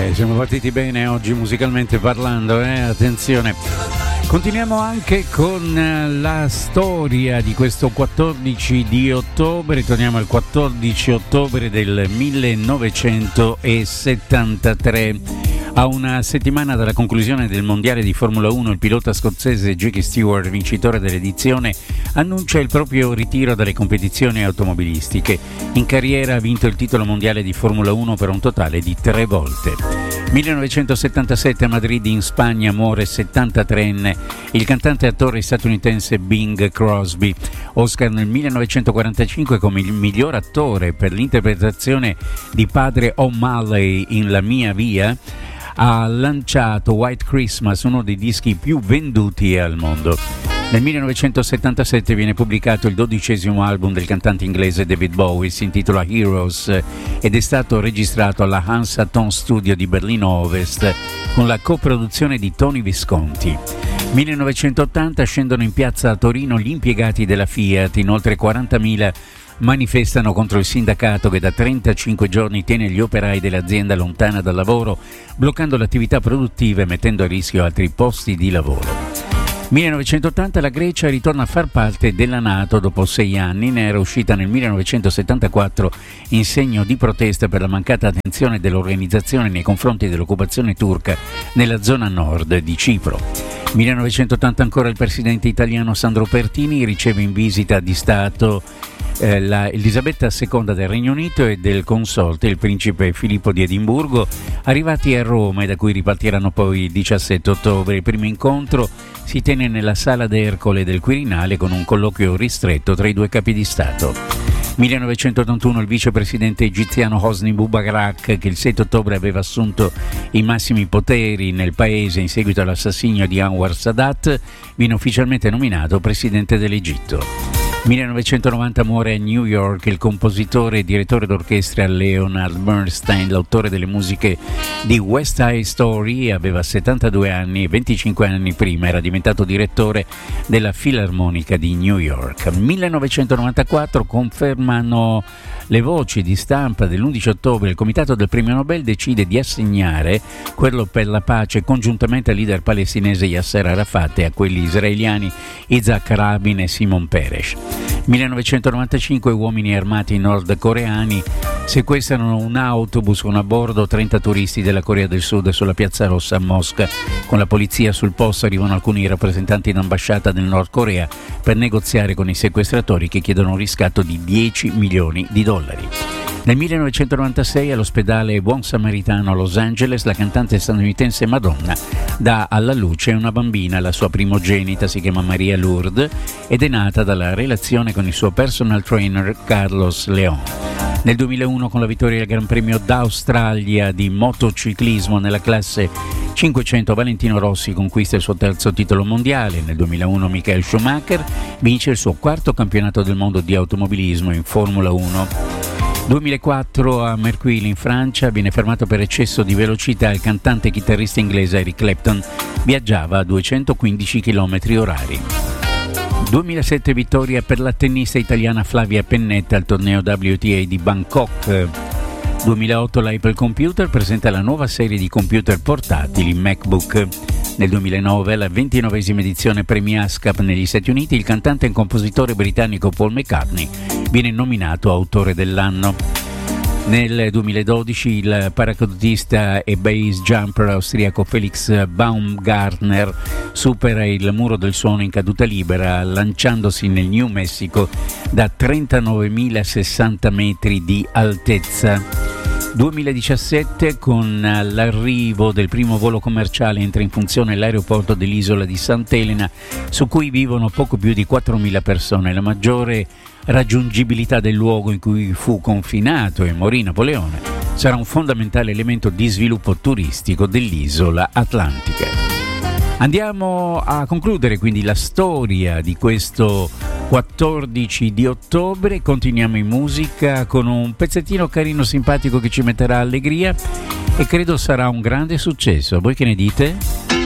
Siamo partiti bene oggi musicalmente parlando, attenzione. Continuiamo anche con la storia di questo 14 di ottobre, torniamo al 14 ottobre del 1973. A una settimana dalla conclusione del mondiale di Formula 1, il pilota scozzese Jackie Stewart, vincitore dell'edizione, annuncia il proprio ritiro dalle competizioni automobilistiche. In carriera ha vinto il titolo mondiale di Formula 1 per un totale di 3 volte. 1977 a Madrid in Spagna muore 73enne il cantante e attore statunitense Bing Crosby. Oscar nel 1945 come il miglior attore per l'interpretazione di padre O'Malley in La mia via ha lanciato White Christmas, uno dei dischi più venduti al mondo. Nel 1977 viene pubblicato il 12° album del cantante inglese David Bowie, si intitola Heroes ed è stato registrato alla Hansa-Ton Studio di Berlino Ovest con la coproduzione di Tony Visconti. 1980 scendono in piazza a Torino gli impiegati della Fiat, in oltre 40.000 manifestano contro il sindacato che da 35 giorni tiene gli operai dell'azienda lontana dal lavoro, bloccando l'attività produttiva e mettendo a rischio altri posti di lavoro. 1980 la Grecia ritorna a far parte della NATO dopo 6 anni, ne era uscita nel 1974 in segno di protesta per la mancata attenzione dell'organizzazione nei confronti dell'occupazione turca nella zona nord di Cipro. 1980 ancora il presidente italiano Sandro Pertini riceve in visita di Stato Elisabetta II del Regno Unito e del consorte, il principe Filippo di Edimburgo, arrivati a Roma e da cui ripartiranno poi il 17 ottobre. Il primo incontro si tiene nella Sala d'Ercole del Quirinale con un colloquio ristretto tra i due capi di Stato. 1981 il vicepresidente egiziano Hosni Mubarak, che il 7 ottobre aveva assunto i massimi poteri nel paese in seguito all'assassinio di Anwar Sadat, viene ufficialmente nominato presidente dell'Egitto. 1990 muore a New York il compositore e direttore d'orchestra Leonard Bernstein, l'autore delle musiche di West Side Story. Aveva 72 anni e 25 anni prima era diventato direttore della Filarmonica di New York. 1994 confermano le voci di stampa dell'11 ottobre. Il comitato del premio Nobel decide di assegnare quello per la pace congiuntamente al leader palestinese Yasser Arafat e a quelli israeliani Yitzhak Rabin e Shimon Peres. 1995 uomini armati nordcoreani sequestrano un autobus con a bordo 30 turisti della Corea del Sud sulla Piazza Rossa a Mosca. Con la polizia sul posto arrivano alcuni rappresentanti d'ambasciata del Nord Corea per negoziare con i sequestratori che chiedono un riscatto di $10 milioni. Nel 1996 all'ospedale Buon Samaritano a Los Angeles la cantante statunitense Madonna dà alla luce una bambina, la sua primogenita, si chiama Maria Lourdes ed è nata dalla relazione con il suo personal trainer Carlos León. Nel 2001 con la vittoria del Gran Premio d'Australia di motociclismo nella classe 500 Valentino Rossi conquista il suo terzo titolo mondiale. Nel 2001 Michael Schumacher vince il suo quarto campionato del mondo di automobilismo in Formula 1. 2004 a Merquil in Francia viene fermato per eccesso di velocità il cantante e chitarrista inglese Eric Clapton, viaggiava a 215 km/h. 2007 vittoria per la tennista italiana Flavia Pennetta al torneo WTA di Bangkok. 2008 l'Apple Computer presenta la nuova serie di computer portatili MacBook. Nel 2009, alla 29esima edizione premi ASCAP negli Stati Uniti, il cantante e compositore britannico Paul McCartney viene nominato autore dell'anno. Nel 2012 il paracadutista e base jumper austriaco Felix Baumgartner supera il muro del suono in caduta libera lanciandosi nel New Mexico da 39.060 metri di altezza. 2017 con l'arrivo del primo volo commerciale entra in funzione l'aeroporto dell'isola di Sant'Elena, su cui vivono poco più di 4.000 persone. La maggiore raggiungibilità del luogo in cui fu confinato e morì Napoleone sarà un fondamentale elemento di sviluppo turistico dell'isola atlantica. Andiamo a concludere quindi la storia di questo 14 di ottobre, continuiamo in musica con un pezzettino carino, simpatico che ci metterà allegria e credo sarà un grande successo. Voi che ne dite?